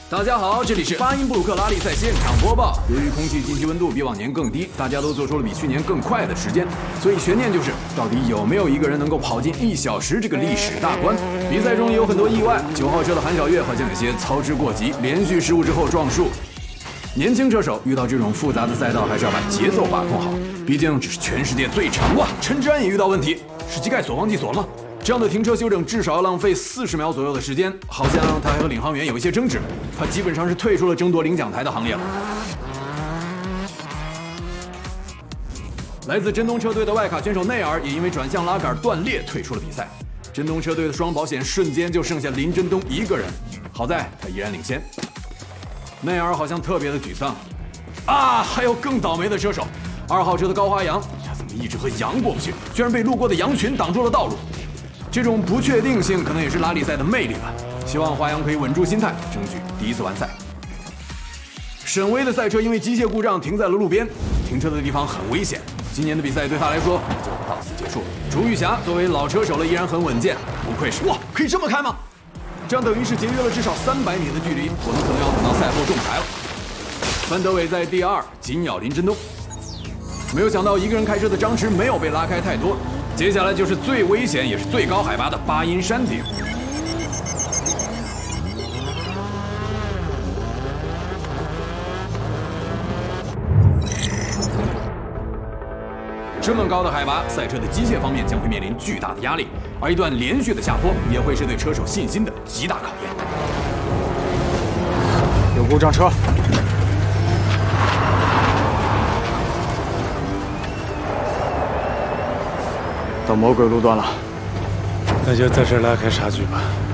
大家好，这里是巴音布鲁克拉力赛现场播报。由于空气近期温度比往年更低，大家都做出了比去年更快的时间，所以悬念就是到底有没有一个人能够跑进1小时这个历史大关。比赛中也有很多意外，9号车的韩小月好像有些操之过急，连续失误之后撞树。年轻车手遇到这种复杂的赛道，还是要把节奏把控好，毕竟这是全世界最长哇！陈志安也遇到问题，是机盖锁忘记锁了吗？这样的停车修整至少要浪费40秒左右的时间，好像他还和领航员有一些争执，他基本上是退出了争夺领奖台的行列了。来自真东车队的外卡选手内尔也因为转向拉杆断裂退出了比赛，真东车队的双保险瞬间就剩下林真东一个人，好在他依然领先。内尔好像特别的沮丧啊！还有更倒霉的车手，2号车的高花阳，他怎么一直和羊过不去，居然被路过的羊群挡住了道路。这种不确定性可能也是拉力赛的魅力吧。希望花阳可以稳住心态，争取第1次完赛。沈巍的赛车因为机械故障停在了路边，停车的地方很危险。今年的比赛对他来说就到此结束。楚玉霞作为老车手了，依然很稳健，不愧是哇，可以这么开吗？这样等于是节约了至少300米的距离，我们可能要等到赛后仲裁了。范德伟在第2，紧咬林真东。没有想到一个人开车的张弛没有被拉开太多。接下来就是最危险也是最高海拔的巴音山顶。这么高的海拔，赛车的机械方面将会面临巨大的压力，而一段连续的下坡也会是对车手信心的极大考验。 有故障车。到魔鬼路段了， 那就在这儿拉开差距吧。